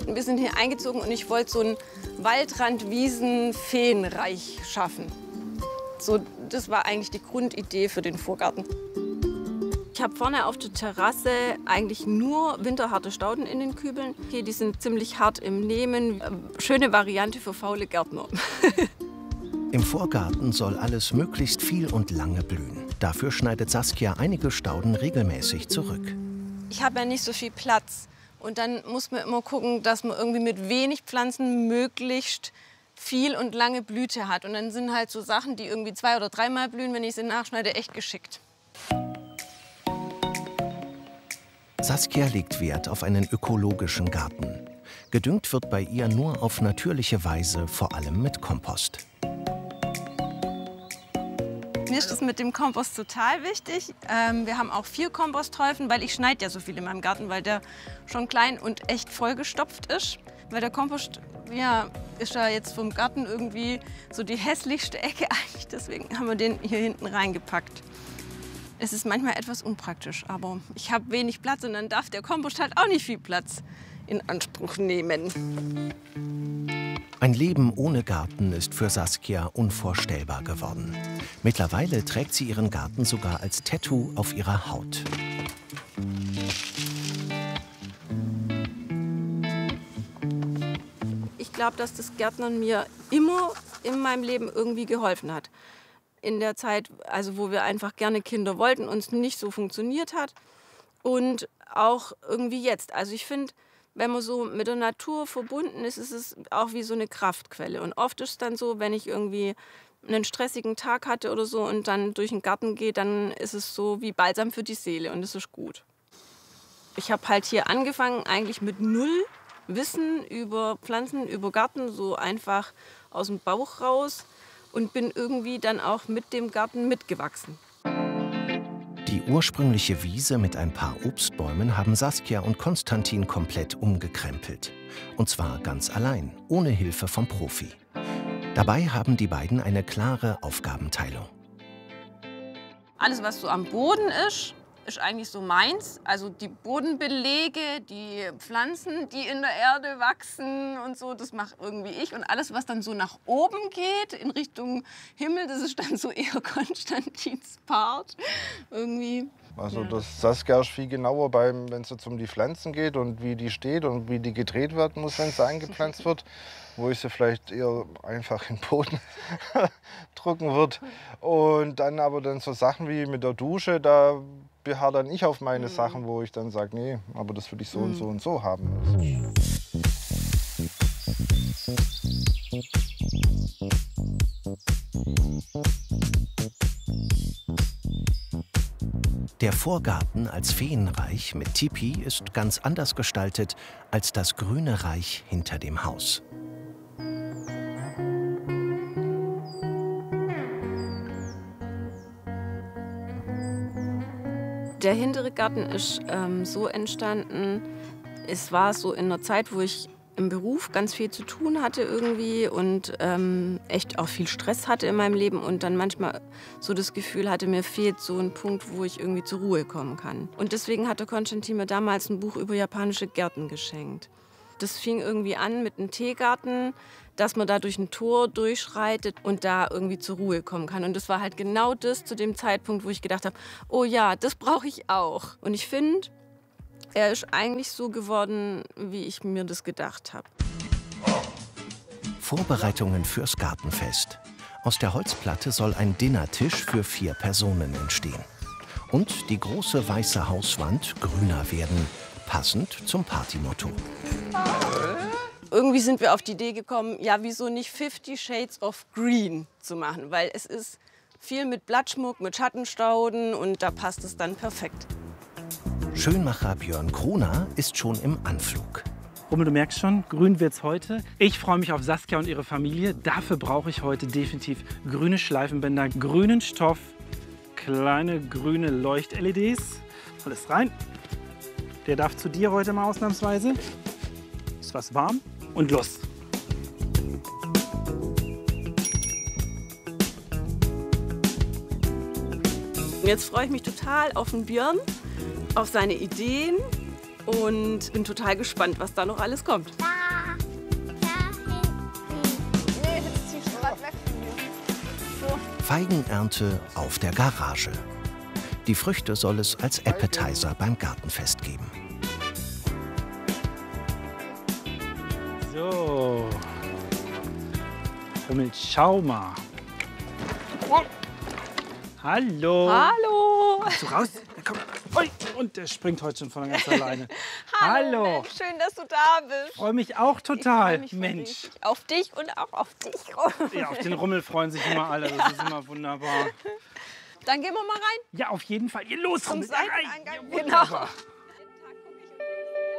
und wir sind hier eingezogen und ich wollte so ein Waldrand-Wiesen-Feenreich schaffen. So, das war eigentlich die Grundidee für den Vorgarten. Ich habe vorne auf der Terrasse eigentlich nur winterharte Stauden in den Kübeln. Okay, die sind ziemlich hart im Nehmen. Schöne Variante für faule Gärtner. Im Vorgarten soll alles möglichst viel und lange blühen. Dafür schneidet Saskia einige Stauden regelmäßig zurück. Ich habe ja nicht so viel Platz. Und dann muss man immer gucken, dass man irgendwie mit wenig Pflanzen möglichst viel und lange Blüte hat. Und dann sind halt so Sachen, die irgendwie 2- oder 3-mal blühen, wenn ich sie nachschneide, echt geschickt. Saskia legt Wert auf einen ökologischen Garten. Gedüngt wird bei ihr nur auf natürliche Weise, vor allem mit Kompost. Mir ist das mit dem Kompost total wichtig. Wir haben auch 4 Komposthäufen, weil ich schneide ja so viel in meinem Garten, weil der schon klein und echt vollgestopft ist. Weil der Kompost, ja, ist ja jetzt vom Garten irgendwie so die hässlichste Ecke eigentlich. Deswegen haben wir den hier hinten reingepackt. Es ist manchmal etwas unpraktisch, aber ich habe wenig Platz und dann darf der Kompost halt auch nicht viel Platz in Anspruch nehmen. Ein Leben ohne Garten ist für Saskia unvorstellbar geworden. Mittlerweile trägt sie ihren Garten sogar als Tattoo auf ihrer Haut. Ich glaube, dass das Gärtnern mir immer in meinem Leben irgendwie geholfen hat. In der Zeit, also wo wir einfach gerne Kinder wollten und es nicht so funktioniert hat. Und auch irgendwie jetzt. Also ich finde, wenn man so mit der Natur verbunden ist, ist es auch wie so eine Kraftquelle. Und oft ist es dann so, wenn ich irgendwie einen stressigen Tag hatte oder so und dann durch den Garten gehe, dann ist es so wie Balsam für die Seele und das ist gut. Ich habe halt hier angefangen eigentlich mit 0 Wissen über Pflanzen, über Garten, so einfach aus dem Bauch raus. Und bin irgendwie dann auch mit dem Garten mitgewachsen. Die ursprüngliche Wiese mit ein paar Obstbäumen haben Saskia und Konstantin komplett umgekrempelt. Und zwar ganz allein, ohne Hilfe vom Profi. Dabei haben die beiden eine klare Aufgabenteilung. Alles, was so am Boden ist eigentlich so meins. Also die Bodenbelege, die Pflanzen, die in der Erde wachsen und so, das mache irgendwie ich. Und alles, was dann so nach oben geht, in Richtung Himmel, das ist dann so eher Konstantins Part irgendwie. Also das Saskia ist viel genauer, wenn es jetzt um die Pflanzen geht und wie die steht und wie die gedreht werden muss, wenn sie eingepflanzt wird. Wo ich sie vielleicht eher einfach in den Boden drücken würde. Und dann aber so Sachen wie mit der Dusche, da beharre dann ich auf meine Sachen, wo ich dann sage, nee, aber das würde ich so und so und so haben. Der Vorgarten als Feenreich mit Tipi ist ganz anders gestaltet als das grüne Reich hinter dem Haus. Der hintere Garten ist so entstanden, es war so in einer Zeit, wo ich im Beruf ganz viel zu tun hatte irgendwie und echt auch viel Stress hatte in meinem Leben und dann manchmal so das Gefühl hatte, mir fehlt so ein Punkt, wo ich irgendwie zur Ruhe kommen kann. Und deswegen hatte Konstantin mir damals ein Buch über japanische Gärten geschenkt. Das fing irgendwie an mit einem Teegarten, dass man da durch ein Tor durchschreitet und da irgendwie zur Ruhe kommen kann. Und das war halt genau das zu dem Zeitpunkt, wo ich gedacht habe, oh ja, das brauche ich auch. Und ich finde, er ist eigentlich so geworden, wie ich mir das gedacht habe. Vorbereitungen fürs Gartenfest. Aus der Holzplatte soll ein Dinnertisch für 4 Personen entstehen. Und die große weiße Hauswand grüner werden, passend zum Partymotto. Irgendwie sind wir auf die Idee gekommen, ja, wieso nicht 50 Shades of Green zu machen? Weil es ist viel mit Blattschmuck, mit Schattenstauden und da passt es dann perfekt. Schönmacher Björn Kroner ist schon im Anflug. Rummel, du merkst schon, grün wird's heute. Ich freue mich auf Saskia und ihre Familie. Dafür brauche ich heute definitiv grüne Schleifenbänder, grünen Stoff, kleine grüne Leucht-LEDs. Alles rein. Der darf zu dir heute mal ausnahmsweise. Ist was warm und los. Jetzt freue ich mich total auf den Björn, auf seine Ideen Und bin total gespannt, was da noch alles kommt. Nee, das ziehst du grad weg von mir. So. Feigenernte auf der Garage. Die Früchte soll es als Appetizer beim Gartenfest geben. So. Rummelt, schau mal. Hallo. Hallo! Bist du raus? Ja, komm. Ui. Und der springt heute schon von ganz alleine. Hallo. Mensch, schön, dass du da bist. Freue mich auch total. Ich freu mich Mensch. dich. Auf dich und auch auf dich. Ja, auf den Rummel freuen sich immer alle. Das ist immer wunderbar. Dann gehen wir mal rein. Ja, auf jeden Fall. Ihr los, Zum Rummel. Seiteneingang. Ja, wunderbar. Genau.